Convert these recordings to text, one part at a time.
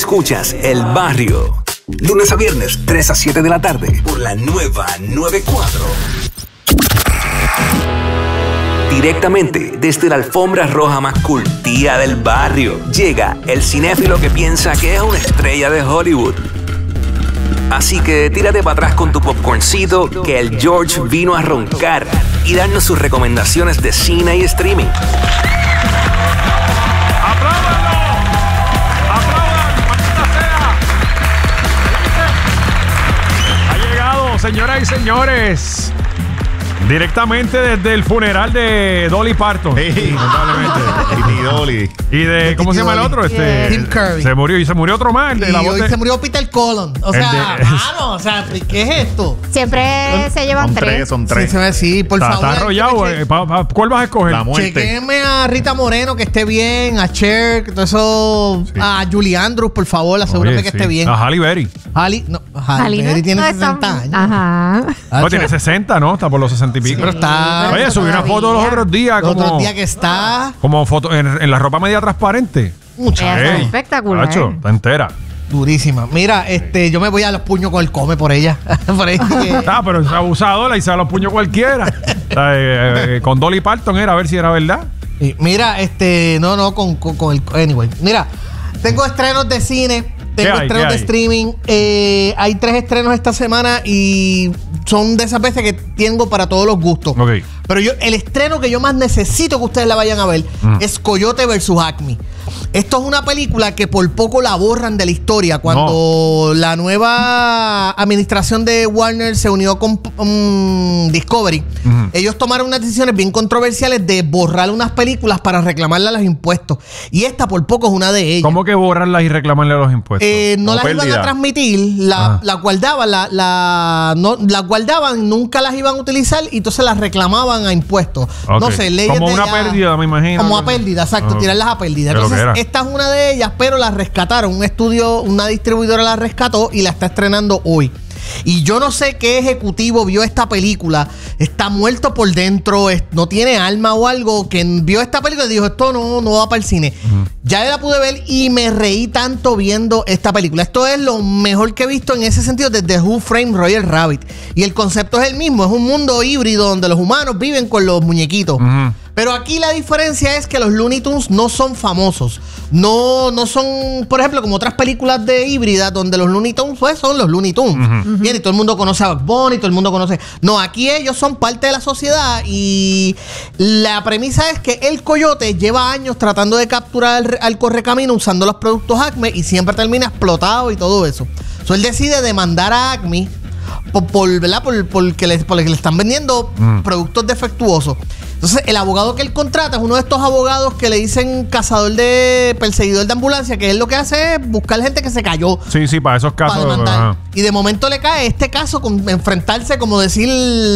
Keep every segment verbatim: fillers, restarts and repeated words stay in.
Escuchas El Barrio. Lunes a viernes, tres a siete de la tarde, por la nueva noventa y cuatro. Directamente desde la alfombra roja más curtida del barrio, llega el cinéfilo que piensa que es una estrella de Hollywood. Así que tírate para atrás con tu popcorncito, que el George vino a roncar y darnos sus recomendaciones de cine y streaming. Señoras y señores, directamente desde el funeral de Dolly Parton. Sí, notablemente. Y Dolly. Y de, ¿cómo se llama el otro? Este, Tim Curry. Se murió, y se murió otro más. El de y la voz hoy de... se murió Peter Cullen. O El sea, de- mano, o sea, ¿qué es esto? Siempre se llevan Son tres. tres, son Sí, tres. se ve así, por Está, favor. está arrollado. eh, pa- pa- ¿Cuál vas a escoger? La muerte. Chequenme a Rita Moreno que esté bien, a Cher, que todo eso, Sí. a Julie Andrews, por favor, asegúrame Oye, que sí. esté bien. A Halle Berry. Halle, no, Halle Jalina, Berry tiene no, sesenta está- años. Ajá. Ah, No, tiene sesenta, ¿no? Está por los sesenta y pico. pero está. Oye, subí una foto los otros días Los como, otros días que está. como foto en, en la ropa media transparente. Mucha. Esa es Ey, espectacular. macho, está entera. Durísima. Mira, este, yo me voy a los puños con el come por ella. por ahí que- Ah, pero es abusadora y se da los puños cualquiera. O sea, eh, eh, con Dolly Parton era, a ver si era verdad. Sí, mira, este, no, no, con, con, con el. Anyway, mira, tengo estrenos de cine, tengo hay? estrenos ¿Qué de hay? streaming. eh, hay tres estrenos esta semana y son de esas veces que tengo para todos los gustos. Ok. Pero yo, el estreno que yo más necesito que ustedes la vayan a ver Mm. es Coyote versus Acme. Esto es una película que por poco la borran de la historia cuando la nueva administración de Warner se unió con um, Discovery. Ujú. Ellos tomaron unas decisiones bien controversiales de borrar unas películas para reclamarle a los impuestos. Y esta por poco es una de ellas. ¿Cómo que borrarlas y reclamarle a los impuestos? Eh, no Como las iban pérdida. a transmitir, la, Ah. las guardaban, la, la, no, las guardaban, nunca las iban a utilizar y entonces las reclamaban a impuestos. Ok. No sé, leyes Como de una ya- pérdida, me imagino. Como a pérdida, exacto, Ah. tirarlas a pérdida. Qué Entonces, loquera. esta es una de ellas, pero la rescataron. Un estudio, una distribuidora la rescató y la está estrenando hoy. Y yo no sé qué ejecutivo vio esta película, está muerto por dentro, es- no tiene alma o algo, que vio esta película y dijo, esto no, no va para el cine. Ya la pude ver y me reí tanto viendo esta película. Esto es lo mejor que he visto en ese sentido desde Who Framed Roger Rabbit. Y el concepto es el mismo, es un mundo híbrido donde los humanos viven con los muñequitos. Ujú. Pero aquí la diferencia es que los Looney Tunes no son famosos. No, no son, por ejemplo, como otras películas de híbridas donde los Looney Tunes pues, son los Looney Tunes. Bien, y todo el mundo conoce a Bugs Bunny, todo el mundo conoce. No, aquí ellos son parte de la sociedad y la premisa es que el coyote lleva años tratando de capturar al, al correcamino usando los productos Acme y siempre termina explotado y todo eso. So, él decide demandar a Acme por, por, ¿verdad? Por, porque le, por que le están vendiendo Mm. productos defectuosos. Entonces, el abogado que él contrata es uno de estos abogados que le dicen cazador de perseguidor de ambulancia, que él lo que hace es buscar gente que se cayó Sí, sí, para esos para casos. demandar. ajá. Y de momento le cae este caso con enfrentarse, como decir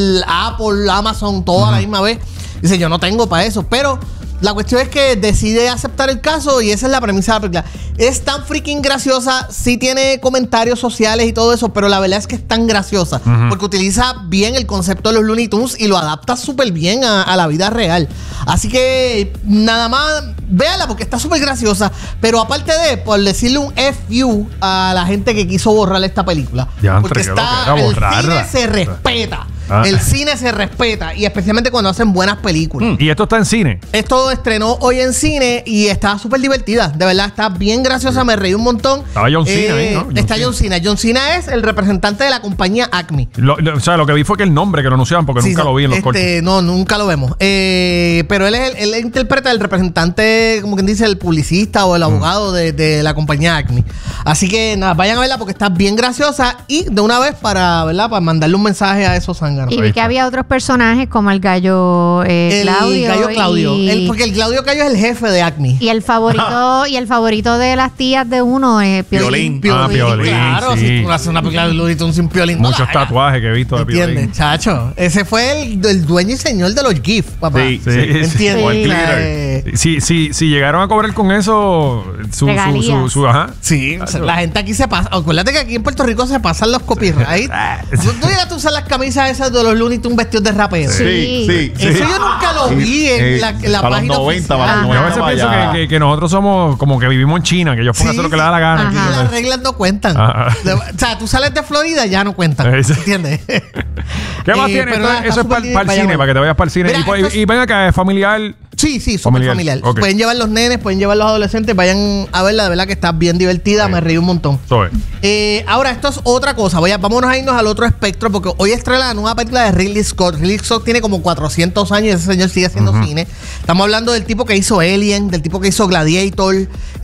Apple, Amazon, todo a la misma vez. Dice, yo no tengo para eso, pero la cuestión es que decide aceptar el caso y esa es la premisa de la película. Es tan freaking graciosa, sí tiene comentarios sociales y todo eso, pero la verdad es que es tan graciosa Ujú. porque utiliza bien el concepto de los Looney Tunes y lo adapta súper bien a, a la vida real. Así que nada más, véala porque está súper graciosa, pero aparte de, por decirle un F U a la gente que quiso borrar esta película. Ya, porque entre, qué está, loquera, el borrarla. cine se respeta. Ah. El cine se respeta y especialmente cuando hacen buenas películas. Y esto está en cine. Esto estrenó hoy en cine y está súper divertida. De verdad, está bien graciosa. Me reí un montón. Eh, Estaba John Cena ahí, ¿no? John Está Cena. John Cena. John Cena es el representante de la compañía Acme. Lo- lo- o sea, lo que vi fue que el nombre que lo anunciaban porque Sí, nunca no, lo vi en los este, cortes. No, nunca lo vemos. Eh, pero él es el, él interpreta el representante, como quien dice, el publicista o el abogado de, de la compañía Acme. Así que nada, vayan a verla porque está bien graciosa y de una vez para, ¿verdad? Para mandarle un mensaje a esos zánganos. Y Ahí vi está. que había otros personajes como el gallo eh, El Claudio. gallo Claudio. Y, El- porque el Claudio Claudio es el jefe de Acme. y el favorito y el favorito de las tías de uno es Piolín. Piolín. Ah, Piolín, Claro, sí. si tú haces una película de Looney Tunes sin Piolín. no la Muchos hagas. tatuajes que he visto de Piolín. ¿Entiendes, chacho? Ese fue el, el dueño y señor de los GIF, papá. Sí, Sí, sí. ¿Entiendes? O el O sea, glitter. eh, Si, si, si llegaron a cobrar con eso, su, su, Regalías. su, su- ajá. Sí, o sea, la gente aquí se pasa. Acuérdate que aquí en Puerto Rico se pasan los copyrights. Ah, ¿Tú, tú llegaste a usar las camisas esas uniformes de los Looney Tunes vestidos de rapero. Sí, sí, sí. Eso yo nunca lo vi en Eh, la, en la para los página noventa, oficial. para los Yo a noventa veces pienso allá. que, que, que nosotros somos como que vivimos en China, que ellos pueden Sí, hacer lo que sí. les da la gana. Ajá. aquí. Las reglas no cuentan. Ajá. De- o sea, tú sales de Florida, ya no cuentan. Ese- ¿Entiendes? ¿Qué más Eh, tiene? pero Esto- nada, está eso es súper para, bien, el vayan cine, a ver. para que te vayas para el cine. Mira, y, pues- esto es- y ven acá, es familiar. Sí, sí, súper Familiar. familiar. Ok. Pueden llevar los nenes, pueden llevar los adolescentes, vayan a verla, de verdad que está bien divertida, Sí. me reí un montón. Eso es. Eh, ahora, esto es otra cosa. Voy a, vámonos a irnos al otro espectro, porque hoy estrena la nueva película de Ridley Scott. Ridley Scott tiene como cuatrocientos años y ese señor sigue haciendo cine. Estamos hablando del tipo que hizo Alien, del tipo que hizo Gladiator,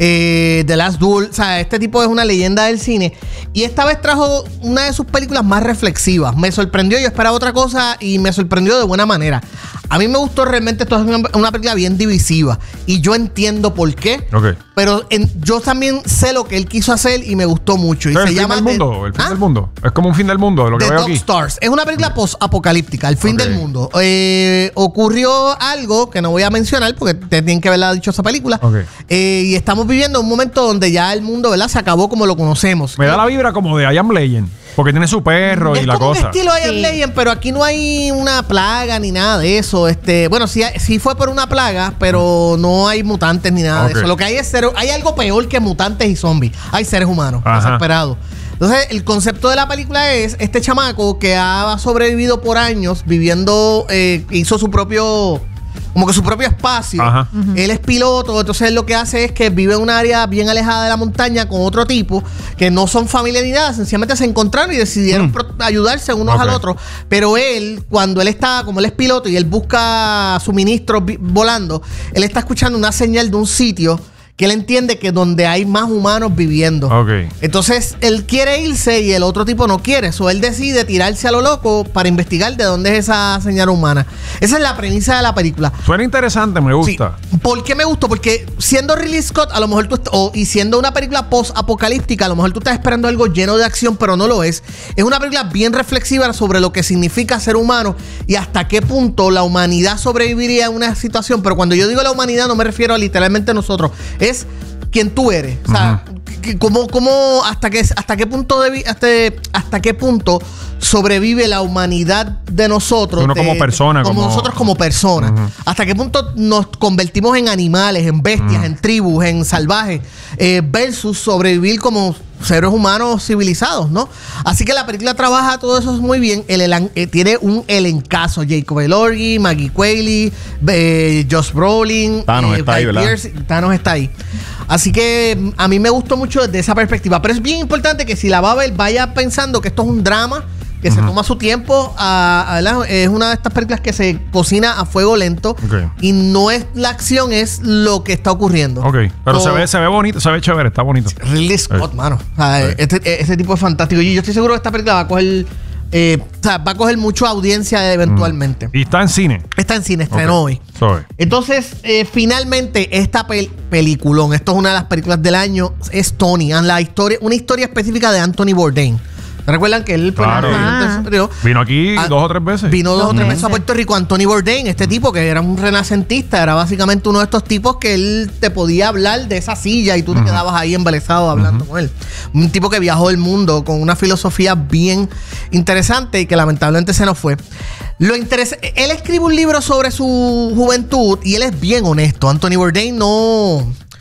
eh, The Last Duel. O sea, este tipo es una leyenda del cine. Y esta vez trajo una de sus películas más reflexivas. Me sorprendió, yo esperaba otra cosa y me sorprendió de buena manera. A mí me gustó realmente, esto es una, una película bien divisiva. Y yo entiendo por qué. Ok. Pero en- yo también sé lo que él quiso hacer y me gustó mucho. Y Pero se el fin llama del The- mundo, el fin ¿Ah? del mundo. Es como un fin del mundo, lo que The veo Dog aquí. Stars. Es una película post-apocalíptica, el fin Ok. del mundo. Eh, ocurrió algo que no voy a mencionar porque te tienen que haberla dicho esa película. Ok. Eh, y estamos viviendo un momento donde ya el mundo, ¿verdad? Se acabó como lo conocemos. Me da la vibra como de I Am Legend, porque tiene su perro Es y la como cosa. un estilo I Am Sí. Legend, pero aquí no hay una plaga ni nada de eso. Este, bueno, sí, sí fue por una plaga, pero no hay mutantes ni nada Ok. de eso. Lo que hay es ser- hay algo peor que mutantes y zombies. Hay seres humanos Ajá. desesperados. Entonces, el concepto de la película es este chamaco que ha sobrevivido por años viviendo, eh, hizo su propio, como que su propio espacio. Ajá. Él es piloto, entonces él lo que hace es que vive en un área bien alejada de la montaña con otro tipo que no son familia ni nada, sencillamente se encontraron y decidieron Mm. pro- ayudarse unos Ok. al otro. Pero él, cuando él está, como él es piloto y él busca suministros vi- volando, él está escuchando una señal de un sitio que él entiende que donde hay más humanos viviendo. Ok. Entonces él quiere irse y el otro tipo no quiere. So él decide tirarse a lo loco para investigar de dónde es esa señal humana. Esa es la premisa de la película. Suena interesante, me gusta. Sí. ¿Por qué me gustó? Porque siendo Ridley Scott, a lo mejor tú est- o, y siendo una película post-apocalíptica, a lo mejor tú estás esperando algo lleno de acción, pero no lo es. Es una película bien reflexiva sobre lo que significa ser humano y hasta qué punto la humanidad sobreviviría a una situación. Pero cuando yo digo la humanidad, no me refiero a literalmente nosotros. Es quien tú eres. O sea, que- cómo, cómo, hasta qué, hasta qué punto de, vi- hasta, hasta qué punto sobrevive la humanidad de nosotros. Uno de- como persona, Como, como- nosotros como personas. Hasta qué punto nos convertimos en animales, en bestias, en tribus, en salvajes, eh, versus sobrevivir como seres humanos civilizados, ¿no? Así que la película trabaja todo eso muy bien. El elan- eh, tiene un elencazo. Jacob Elordi, Maggie Qualley, eh, Josh Brolin. Thanos está ahí, Guy ¿verdad? Pearce, Thanos está ahí. Así que mm, a mí me gustó mucho desde esa perspectiva. Pero es bien importante que si la va a ver, vaya pensando que esto es un drama que se toma su tiempo. A, a- ¿verdad? Es una de estas películas que se cocina a fuego lento. Ok. Y no es la acción, es lo que está ocurriendo. Ok. Pero So, se ve, se ve bonito, se ve chévere, está bonito. Ridley Scott, Eh. mano. O sea, Eh. este, este tipo es fantástico. Y yo estoy seguro que esta película va a coger. eh, o sea, va a coger mucha audiencia eventualmente. Y está en cine. Está en cine, estrenó Ok. hoy. Soy. Entonces, eh, finalmente, esta pel- peliculón, esto es una de las películas del año, es Tony, and la historia, una historia específica de Anthony Bourdain. ¿Se recuerdan que él pues, Claro. Ah. salió? Vino aquí Ah, dos o tres veces. Vino dos o tres Dos veces a veces. Puerto Rico. Anthony Bourdain, este tipo que era un renacentista, era básicamente uno de estos tipos que él te podía hablar de esa silla y tú te quedabas ahí embelesado hablando con él. Un tipo que viajó el mundo con una filosofía bien interesante y que lamentablemente se nos fue. Lo interesa- él escribe un libro sobre su juventud y él es bien honesto. Anthony Bourdain no...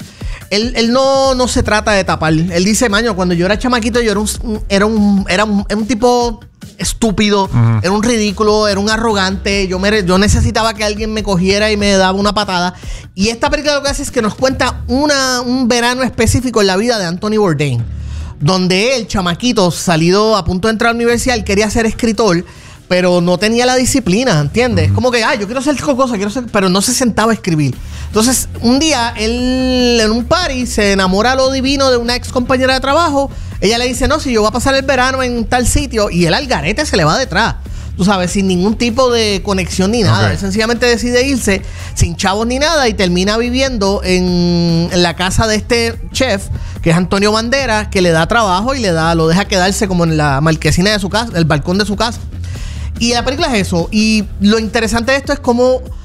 Él, él no, no se trata de tapar. Él dice, maño, cuando yo era chamaquito, yo era un, un- era un, era un, era un tipo estúpido, era un ridículo, era un arrogante. Yo, me, yo necesitaba que alguien me cogiera y me daba una patada. Y esta película lo que hace es que nos cuenta una, un verano específico en la vida de Anthony Bourdain, donde él, chamaquito, salido a punto de entrar a la universidad, él quería ser escritor, pero no tenía la disciplina, ¿entiendes? Como que, ay, yo quiero hacer cosas, quiero hacer, pero no se sentaba a escribir. Entonces, un día, él en un party se enamora a lo divino de una ex compañera de trabajo. Ella le dice, no, si yo voy a pasar el verano en tal sitio, y él al garete se le va detrás. Tú sabes, sin ningún tipo de conexión ni nada. Ok. Él sencillamente decide irse sin chavos ni nada y termina viviendo en, en la casa de este chef, que es Antonio Banderas, que le da trabajo y le da, lo deja quedarse como en la marquesina de su casa, el balcón de su casa. Y la película es eso. Y lo interesante de esto es cómo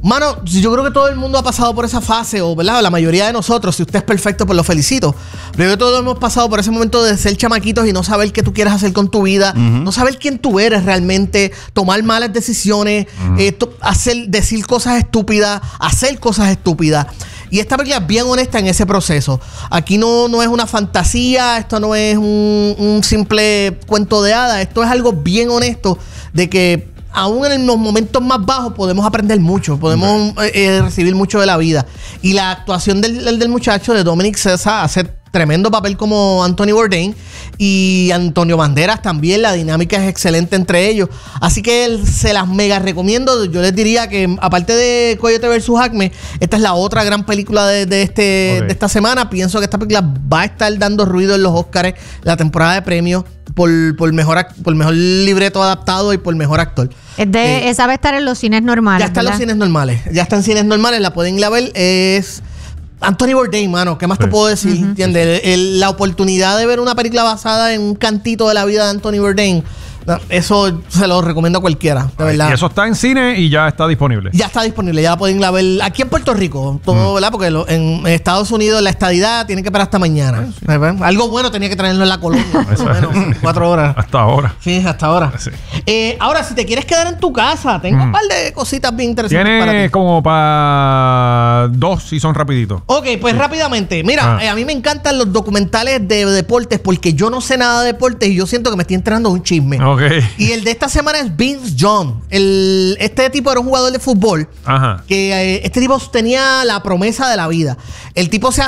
Mano, yo creo que todo el mundo ha pasado por esa fase, o ¿verdad? La mayoría de nosotros. Si usted es perfecto, pues lo felicito. Pero yo todos hemos pasado por ese momento de ser chamaquitos y no saber qué tú quieres hacer con tu vida, uh-huh. no saber quién tú eres realmente, tomar malas decisiones, uh-huh. eh, to- hacer, decir cosas estúpidas, hacer cosas estúpidas. Y esta película es bien honesta en ese proceso. Aquí no, no es una fantasía, esto no es un, un simple cuento de hadas, esto es algo bien honesto de que aún en los momentos más bajos podemos aprender mucho, podemos okay. eh, recibir mucho de la vida. Y la actuación del, del, del muchacho, de Dominic Sessa, hace tremendo papel como Anthony Bourdain, y Antonio Banderas también. La dinámica es excelente entre ellos, así que él, se las mega recomiendo. Yo les diría que aparte de Coyote versus Acme, esta es la otra gran película de, de, este, okay. de esta semana. Pienso que esta película va a estar dando ruido en los Oscars, la temporada de premios, por, por, mejor, por mejor libreto adaptado y por mejor actor. Es de, eh, esa va a estar en los cines normales. Ya está en los cines normales, ya está en cines normales, la pueden ir a ver. Es Anthony Bourdain, mano, ¿qué más sí. te puedo decir? Uh-huh. ¿Entiendes? El, el, la oportunidad de ver una película basada en un cantito de la vida de Anthony Bourdain, eso se lo recomiendo a cualquiera, de verdad. Y eso está en cine y ya está disponible. Ya está disponible, ya la pueden ir a ver aquí en Puerto Rico, todo, mm. ¿verdad? Porque lo, en Estados Unidos la estadidad tiene que esperar hasta mañana. Sí. Algo bueno tenía que traerlo en la colonia, más o menos, cuatro horas. Hasta ahora. Sí, hasta ahora. Sí. Eh, ahora, si te quieres quedar en tu casa, tengo mm. un par de cositas bien interesantes Tiene para ti. como para dos, si son rapiditos. Ok, pues sí. rápidamente. Mira, ah. eh, a mí me encantan los documentales de deportes porque yo no sé nada de deportes y yo siento que me estoy entrando un chisme. Okay. Y el de esta semana es Vince John. El, este tipo era un jugador de fútbol. Ajá. Que eh, este tipo tenía la promesa de la vida. El tipo se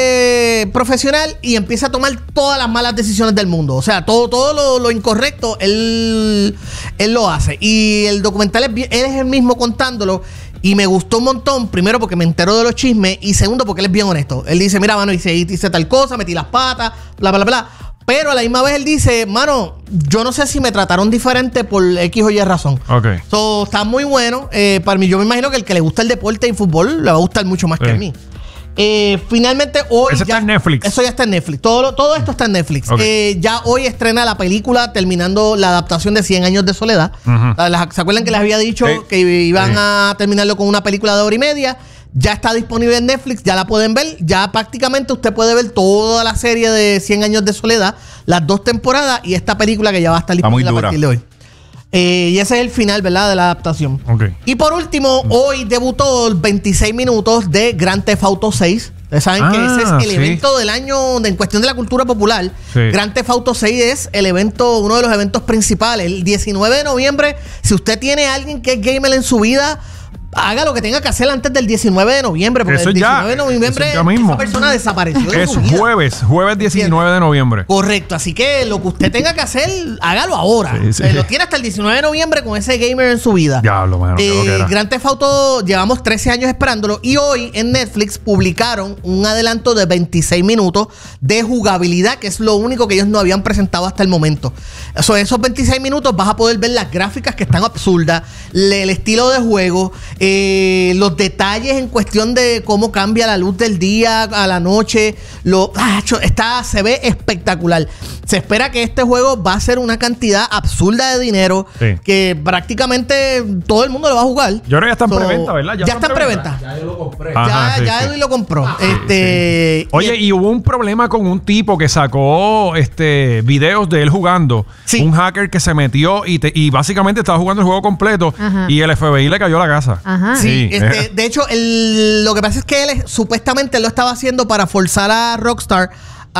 hace profesional y empieza a tomar todas las malas decisiones del mundo. O sea, todo, todo lo, lo incorrecto, él, él lo hace. Y el documental es, él es el mismo contándolo. Y me gustó un montón, primero porque me entero de los chismes y segundo porque él es bien honesto. Él dice, mira, mano, hice, hice tal cosa, metí las patas, bla, bla, bla. Pero a la misma vez él dice, mano, yo no sé si me trataron diferente por X o Y razón. Ok. So, está muy bueno. Eh, para mí, yo me imagino que el que le gusta el deporte y el fútbol le va a gustar mucho más sí. que a mí. Eh, finalmente hoy Ese ya, está en Netflix. Eso ya está en Netflix. Todo, todo esto está en Netflix. Okay. Eh, ya hoy estrena la película terminando la adaptación de cien años de soledad. Uh-huh. ¿Se acuerdan que les había dicho sí. que iban sí. a terminarlo con una película de hora y media? Ya está disponible en Netflix, ya la pueden ver. Ya prácticamente usted puede ver toda la serie de cien años de soledad, las dos temporadas y esta película que ya va a estar disponible a partir de hoy. Eh, y ese es el final, ¿verdad? De la adaptación. Okay. Y por último, hoy debutó veintiséis minutos de Grand Theft Auto seis. Ustedes saben ah, que ese es el sí. evento del año de, en cuestión de la cultura popular. Sí. Grand Theft Auto seis es el evento, uno de los eventos principales. El diecinueve de noviembre, si usted tiene a alguien que es gamer en su vida, haga lo que tenga que hacer antes del diecinueve de noviembre. Porque eso el diecinueve ya, de noviembre eso mismo. esa persona desapareció de es su vida. jueves, jueves diecinueve de noviembre. Correcto, así que lo que usted tenga que hacer, hágalo ahora. Sí, sí. Eh, lo tiene hasta el diecinueve de noviembre con ese gamer en su vida. Ya, lo bueno, eh, Grand Theft Auto, llevamos trece años esperándolo y hoy en Netflix publicaron un adelanto de veintiséis minutos de jugabilidad, que es lo único que ellos no habían presentado hasta el momento. Eso, esos veintiséis minutos vas a poder ver las gráficas que están absurdas, le, el estilo de juego, eh, los detalles en cuestión de cómo cambia la luz del día a la noche. Lo, ah, está, se ve espectacular. Se espera que este juego va a ser una cantidad absurda de dinero sí. que prácticamente todo el mundo lo va a jugar. Yo creo que ya está en so, preventa, ¿verdad? Ya, ya está en preventa. Ya yo lo compré. Ajá, ya sí, ya sí. Edwin lo compró. Sí, este, sí. Oye, y, y hubo un problema con un tipo que sacó este videos de él jugando. Sí. Un hacker que se metió y, te, y básicamente estaba jugando el juego completo. Ajá. Y el F B I le cayó a la casa. Ajá. Sí, sí este, de hecho, el, lo que pasa es que él supuestamente lo estaba haciendo para forzar a Rockstar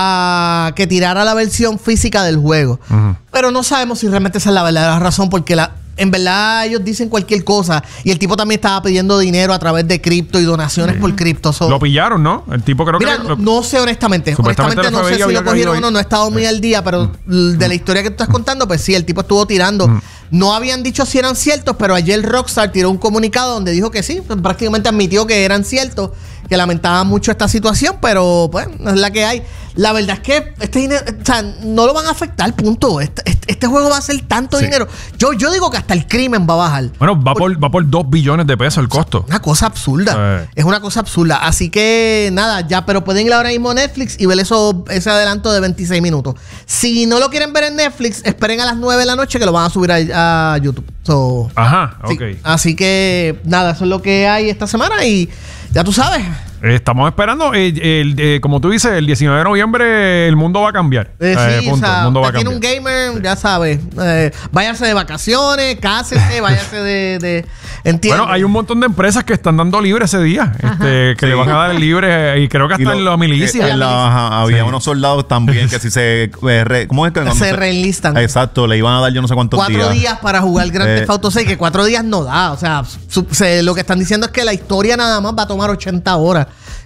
a que tirara la versión física del juego. Uh-huh. Pero no sabemos si realmente esa es la verdadera razón, porque la, en verdad ellos dicen cualquier cosa. Y el tipo también estaba pidiendo dinero a través de cripto y donaciones sí. por cripto. So, lo pillaron, ¿no? El tipo creo mira, que... Lo, no sé honestamente. Honestamente no sé si lo cogieron o no. No he estado muy al día, pero uh-huh. de la historia que tú estás contando, pues sí, el tipo estuvo tirando. Uh-huh. No habían dicho si eran ciertos, pero ayer Rockstar tiró un comunicado donde dijo que sí, prácticamente admitió que eran ciertos que lamentaban mucho esta situación, pero pues es la que hay. La verdad es que este dinero, o sea, no lo van a afectar, punto. Este, este, este juego va a ser tanto sí. dinero. Yo, yo digo que hasta el crimen va a bajar. Bueno, va por, va por dos billones de pesos el costo. Una cosa absurda. Eh. Es una cosa absurda. Así que nada, ya, pero pueden ir ahora mismo a Netflix y ver eso, ese adelanto de veintiséis minutos. Si no lo quieren ver en Netflix, esperen a las nueve de la noche que lo van a subir a, a YouTube. So, Ajá, sí. ok. Así que nada, eso es lo que hay esta semana y ya tú sabes. Estamos esperando, eh, el, eh, como tú dices, el diecinueve de noviembre el mundo va a cambiar. Eh, sí, eh, punto, o sea, el mundo va a tiene cambiar. un gamer, ya sabes, eh, váyase de vacaciones, cásese, váyase de, de entiendo. Bueno, hay un montón de empresas que están dando libre ese día, este, que sí. le van a dar el libre y creo que hasta lo, en la milicia. Eh, en la, ajá, había sí. unos soldados también que si se eh, re, ¿cómo es que se, se reenlistan? Exacto, le iban a dar yo no sé cuántos cuatro días. Cuatro días para jugar Grand Theft Auto seis, que cuatro días no da, o sea, su, se, lo que están diciendo es que la historia nada más va a tomar ochenta horas.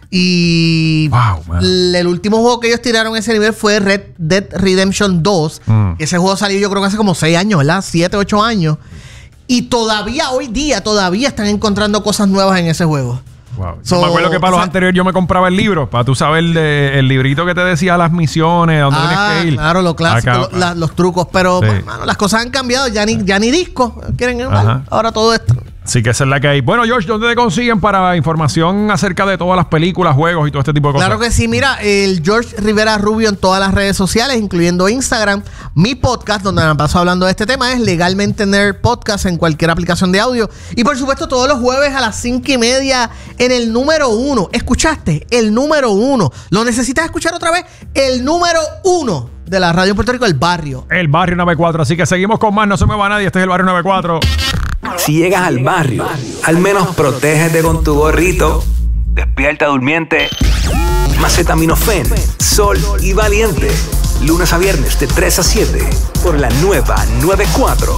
Y wow, el último juego que ellos tiraron a ese nivel fue Red Dead Redemption dos. Mm. Ese juego salió yo creo que hace como seis años, ¿verdad? siete, ocho años. Y todavía hoy día, todavía están encontrando cosas nuevas en ese juego. Wow. So, me acuerdo que para los o sea, anteriores yo me compraba el libro, para tú saber de, el librito que te decía las misiones, dónde ah, tienes que ir. Claro, lo clásico, Acá, lo, la, los trucos. Pero sí. pues, mano, las cosas han cambiado, ya ni, ya ni discos quieren igual. Ahora todo esto. Sí, que esa es la que hay. Bueno, George, ¿dónde te consiguen para información acerca de todas las películas, juegos y todo este tipo de cosas? Claro que sí. Mira, el George Rivera Rubio en todas las redes sociales, incluyendo Instagram. Mi podcast, donde me paso hablando de este tema, es Legalmente Nerd Podcast en cualquier aplicación de audio. Y por supuesto, todos los jueves a las cinco y media en el número uno. ¿Escuchaste? El número uno. ¿Lo necesitas escuchar otra vez? El número uno de la radio en Puerto Rico, El Barrio. El Barrio noventa y cuatro. Así que seguimos con más. No se me va nadie. Este es El Barrio noventa y cuatro. Si llegas al barrio, al menos protégete con tu gorrito. Despierta durmiente. Acetaminofén, Sol y Valiente. Lunes a viernes de tres a siete por la nueva noventa y cuatro.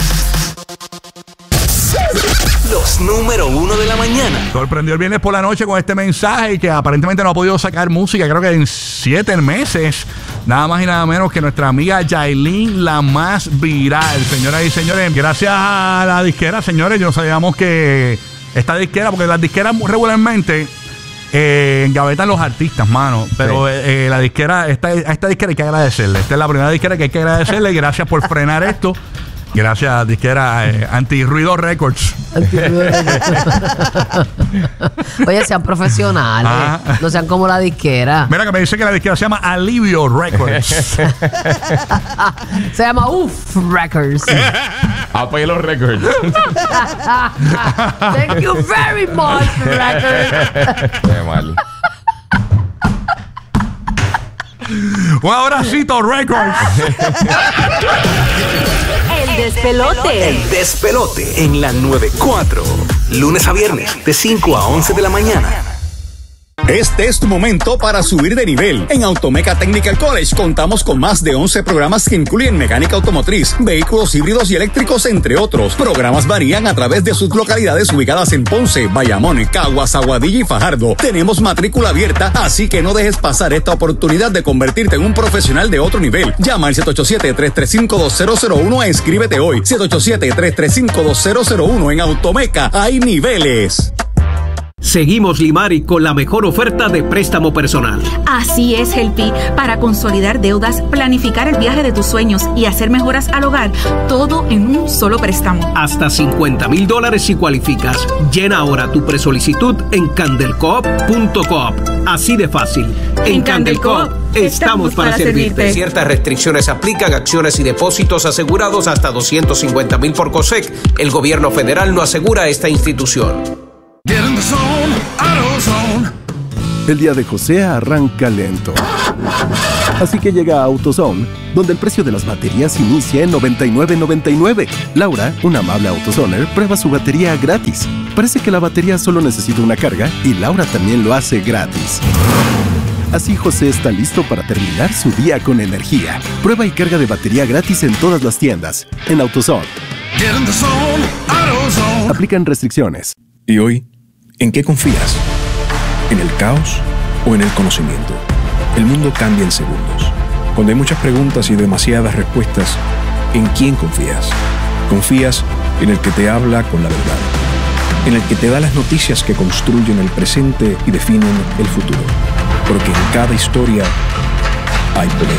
Los número uno de la mañana. Sorprendió el viernes por la noche con este mensaje que aparentemente no ha podido sacar música, creo que en siete meses. Nada más y nada menos que nuestra amiga Yailin, la más viral. Señoras y señores, gracias a la disquera, señores, yo sabíamos que esta disquera, porque las disqueras regularmente eh, engavetan los artistas, mano. Pero sí. eh, la disquera, esta, a esta disquera hay que agradecerle. Esta es la primera disquera que hay que agradecerle. Gracias por frenar esto. Gracias, disquera eh, Anti-Ruido Records. Anti-Ruido Records. Oye, sean profesionales. Ah. No sean como la disquera. Mira que me dice que la disquera se llama Alivio Records. Se llama Uff Records. Apague los records. Thank you very much, Records. Qué mal. Un abracito, Records. El despelote. El despelote en la noventa y cuatro. Lunes a viernes de cinco a once de la mañana. Este es tu momento para subir de nivel. En Automeca Technical College contamos con más de once programas que incluyen mecánica automotriz, vehículos híbridos y eléctricos, entre otros. Programas varían a través de sus localidades ubicadas en Ponce, Bayamón, Caguas, Aguadilla y Fajardo. Tenemos matrícula abierta, así que no dejes pasar esta oportunidad de convertirte en un profesional de otro nivel. Llama al siete ocho siete, tres tres cinco, dos cero cero uno e inscríbete hoy. siete ocho siete, tres tres cinco, dos cero cero uno. En Automeca hay niveles. Seguimos Limari con la mejor oferta de préstamo personal. Así es, Helpi. Para consolidar deudas, planificar el viaje de tus sueños y hacer mejoras al hogar, todo en un solo préstamo. Hasta cincuenta mil dólares si cualificas. Llena ahora tu presolicitud en candelcoop punto coop. Así de fácil. En, en Candelcoop estamos para, para servirte. servirte. Ciertas restricciones aplican, acciones y depósitos asegurados hasta doscientos cincuenta mil por COSEC. El gobierno federal no asegura esta institución. El día de José arranca lento. Así que llega a AutoZone, donde el precio de las baterías inicia en noventa y nueve noventa y nueve. Laura, una amable AutoZoner, prueba su batería gratis. Parece que la batería solo necesita una carga y Laura también lo hace gratis. Así José está listo para terminar su día con energía. Prueba y carga de batería gratis en todas las tiendas. En AutoZone. Aplican restricciones. ¿Y hoy, en qué confías? ¿En el caos o en el conocimiento? El mundo cambia en segundos. Cuando hay muchas preguntas y demasiadas respuestas, ¿en quién confías? ¿Confías en el que te habla con la verdad? en el que te da las noticias que construyen el presente y definen el futuro. Porque en cada historia hay poder.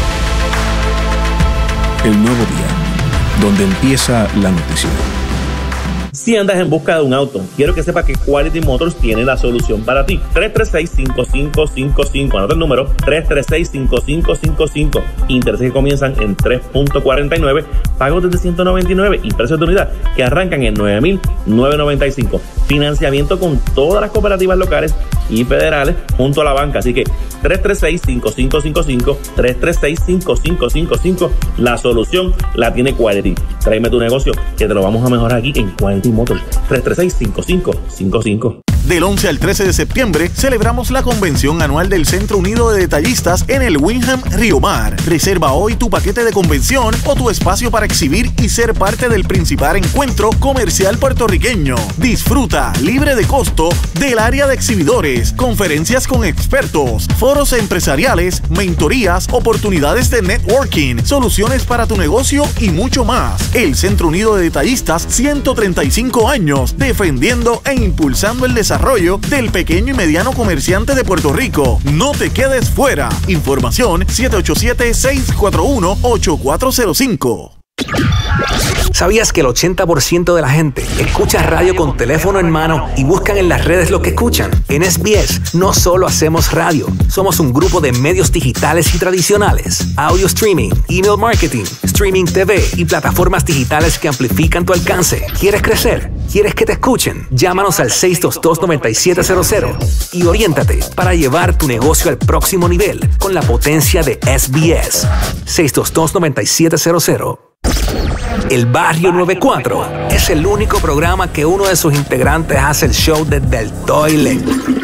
El nuevo día, donde empieza la noticia. Si andas en busca de un auto, quiero que sepas que Quality Motors tiene la solución para ti. tres tres seis, cinco cinco cinco cinco. Anota el número tres tres seis, cinco cinco cinco cinco. Intereses que comienzan en tres punto cuarenta y nueve, pagos desde ciento noventa y nueve y precios de unidad que arrancan en nueve mil novecientos noventa y cinco. Financiamiento con todas las cooperativas locales y federales junto a la banca. Así que tres tres seis, cinco cinco cinco cinco, tres tres seis, cinco cinco cinco cinco. La solución la tiene Quality. Tráeme tu negocio que te lo vamos a mejorar aquí en Quality Motors. tres tres seis, cinco cinco cinco cinco. Del once al trece de septiembre celebramos la convención anual del Centro Unido de Detallistas en el Wyndham Río Mar. Reserva hoy tu paquete de convención o tu espacio para exhibir y ser parte del principal encuentro comercial puertorriqueño. Disfruta libre de costo del área de exhibidores, conferencias con expertos, foros empresariales, mentorías, oportunidades de networking, soluciones para tu negocio y mucho más. El Centro Unido de Detallistas, ciento treinta y cinco años, defendiendo e impulsando el desarrollo del pequeño y mediano comerciante de Puerto Rico. No te quedes fuera. Información siete ocho siete, seis cuatro uno, ocho cuatro cero cinco. ¿Sabías que el ochenta por ciento de la gente escucha radio con teléfono en mano y buscan en las redes lo que escuchan? En S B S no solo hacemos radio, somos un grupo de medios digitales y tradicionales, audio streaming, email marketing, streaming T V y plataformas digitales que amplifican tu alcance. ¿Quieres crecer? ¿Quieres que te escuchen? Llámanos al seis dos dos, nueve siete cero cero y oriéntate para llevar tu negocio al próximo nivel con la potencia de S B S. seis dos dos, nueve siete cero cero. El Barrio noventa y cuatro es el único programa que uno de sus integrantes hace el show desde el toilet.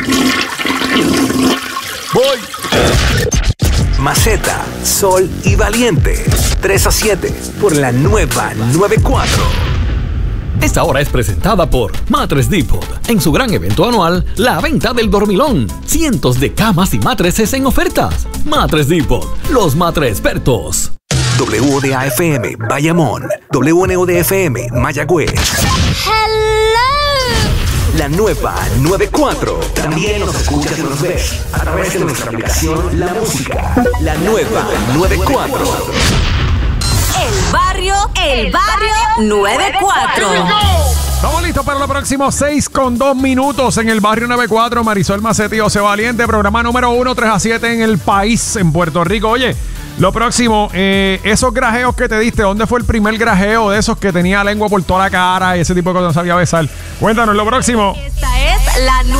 Voy. Maceta, Sol y Valiente. tres a siete por la nueva noventa y cuatro. Esta hora es presentada por Mattress Depot. En su gran evento anual, la venta del dormilón. Cientos de camas y mattresses en ofertas. Mattress Depot, los matres expertos. W O D A F M, Bayamón. W N O D F M, Mayagüez. Hello. La nueva noventa y cuatro. También nos escuchas y nos ves a través de nuestra aplicación La Música. La nueva noventa y cuatro. El barrio, el barrio noventa y cuatro. Estamos listos para los próximos seis con dos minutos en el Barrio noventa y cuatro. Marisol Maceta y José Valiente, programa número uno, tres a siete en el país, en Puerto Rico. Oye, lo próximo, eh, esos grajeos que te diste, ¿dónde fue el primer grajeo de esos que tenía lengua por toda la cara y ese tipo de cosas, no sabía besar? Cuéntanos lo próximo. Esta es la